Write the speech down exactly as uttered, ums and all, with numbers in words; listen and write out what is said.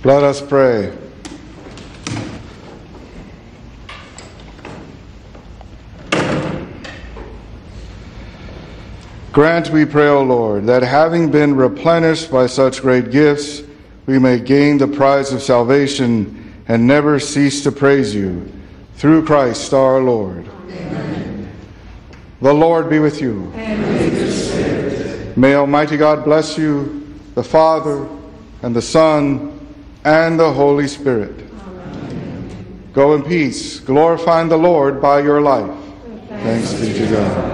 Let us pray. Grant, we pray, O Lord, that having been replenished by such great gifts, we may gain the prize of salvation and never cease to praise you. Through Christ our Lord. Amen. The Lord be with you. And with your spirit. May Almighty God bless you, the Father, and the Son, and the Holy Spirit. Amen. Go in peace, glorifying the Lord by your life. Thanks be to God.